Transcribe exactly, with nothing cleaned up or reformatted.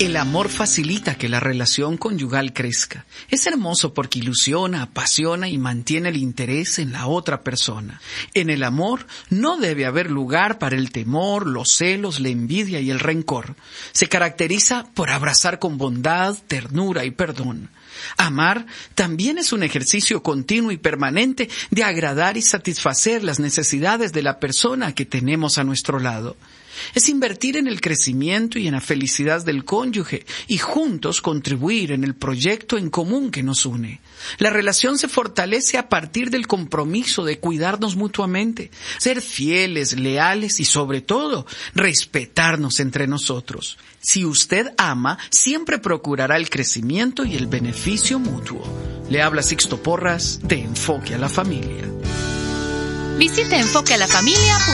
El amor facilita que la relación conyugal crezca. Es hermoso porque ilusiona, apasiona y mantiene el interés en la otra persona. En el amor no debe haber lugar para el temor, los celos, la envidia y el rencor. Se caracteriza por abrazar con bondad, ternura y perdón. Amar también es un ejercicio continuo y permanente de agradar y satisfacer las necesidades de la persona que tenemos a nuestro lado. Es invertir en el crecimiento y en la felicidad del cónyuge y juntos contribuir en el proyecto en común que nos une. La relación se fortalece a partir del compromiso de cuidarnos mutuamente, ser fieles, leales y sobre todo respetarnos entre nosotros. Si usted ama, siempre procurará el crecimiento y el beneficio mutuo. Le habla Sixto Porras de Enfoque a la Familia. Visite enfoque a la familia.